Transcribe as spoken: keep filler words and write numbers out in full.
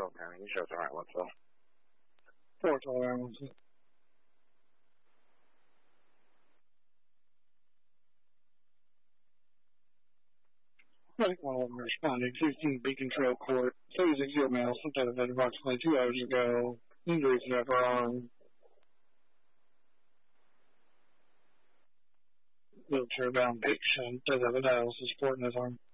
Carroll County. You show's alright, what's up? Four tolerance. I think one of them responded. fifteen Beacon Trail Court. Thirty exit mail sometime about approximately two hours ago. Injuries to her arm. Wheelchair bound patient. Does have a dialysis port in his arm.